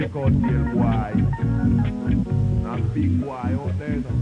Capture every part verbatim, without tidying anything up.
Out here, boy. Not big boy out there now.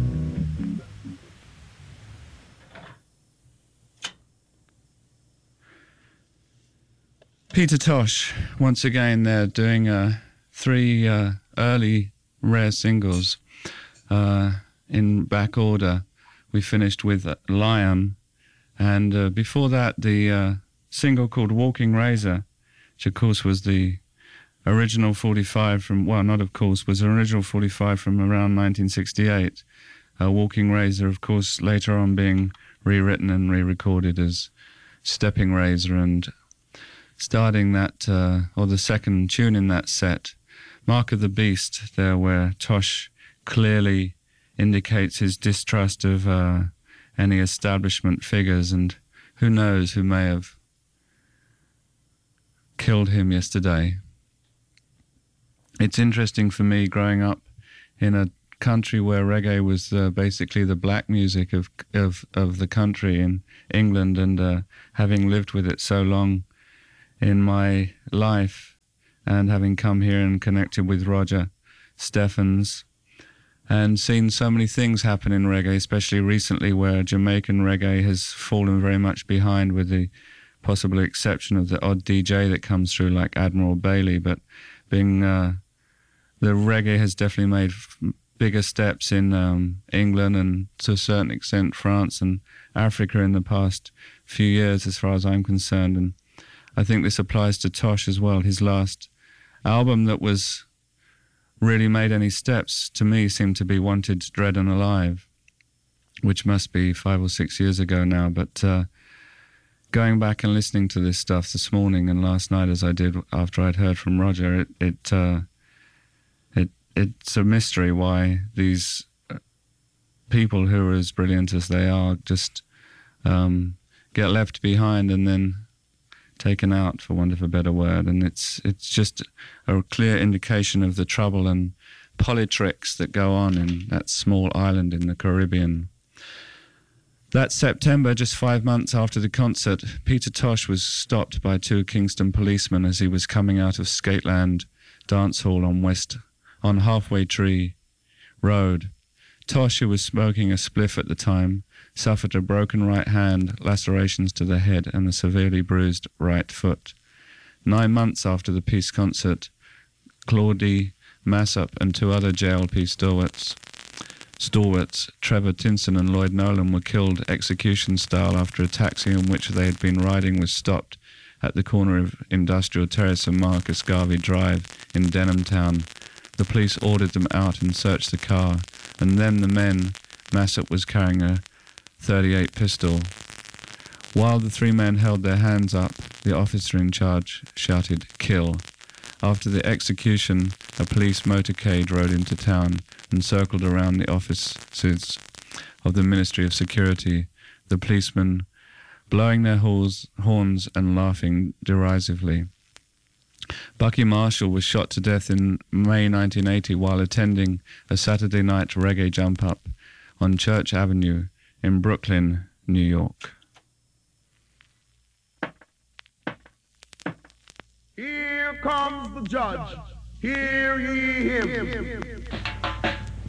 Peter Tosh, once again, they're doing uh, three uh, early rare singles uh, in back order. We finished with uh, Lion, and uh, before that, the uh, single called Walking Razor, which of course was the original forty-five from, well, not of course, was an original forty-five from around nineteen sixty-eight. Uh, Walking Razor, of course, later on being rewritten and re-recorded as Stepping Razor, and starting that, uh, or the second tune in that set, Mark of the Beast, there where Tosh clearly indicates his distrust of uh, any establishment figures, and who knows who may have killed him yesterday. It's interesting for me growing up in a country where reggae was uh, basically the black music of of of the country in England, and uh, having lived with it so long in my life, and having come here and connected with Roger Steffens and seen so many things happen in reggae, especially recently where Jamaican reggae has fallen very much behind, with the possible exception of the odd D J that comes through like Admiral Bailey, but being uh, the reggae has definitely made f- bigger steps in um, England and to a certain extent France and Africa in the past few years as far as I'm concerned. And I think this applies to Tosh as well. His last album that was really made any steps to me seemed to be Wanted, Dread and Alive, which must be five or six years ago now. But uh, going back and listening to this stuff this morning and last night, as I did after I'd heard from Roger, it it uh, it it's a mystery why these people who are as brilliant as they are just um, get left behind and then taken out, for want of a better word. And it's it's just a clear indication of the trouble and politricks that go on in that small island in the Caribbean. That September, just five months after the concert, Peter Tosh was stopped by two Kingston policemen as he was coming out of Skateland Dance Hall on West on Halfway Tree Road. Tosh, who was smoking a spliff at the time, suffered a broken right hand, lacerations to the head, and a severely bruised right foot. Nine months after the peace concert, Claudie Massop and two other J L P stalwarts, stalwarts, Trevor Tinson and Lloyd Nolan, were killed execution-style after a taxi in which they had been riding was stopped at the corner of Industrial Terrace and Marcus Garvey Drive in Denham Town. The police ordered them out and searched the car, and then the men, Massop was carrying a thirty-eight pistol. While the three men held their hands up, the officer in charge shouted, "Kill." After the execution, a police motorcade rode into town and circled around the offices of the Ministry of Security, the policemen blowing their horns, horns and laughing derisively. Bucky Marshall was shot to death in May nineteen eighty while attending a Saturday night reggae jump-up on Church Avenue in Brooklyn, New York. Here comes the judge, hear ye him.